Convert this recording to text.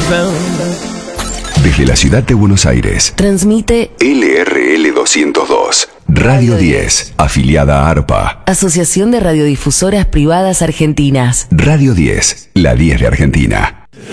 Desde la ciudad de Buenos Aires, transmite LRL 202, Radio 10, afiliada a ARPA. Asociación de Radiodifusoras Privadas Argentinas. Radio 10, la 10 de Argentina.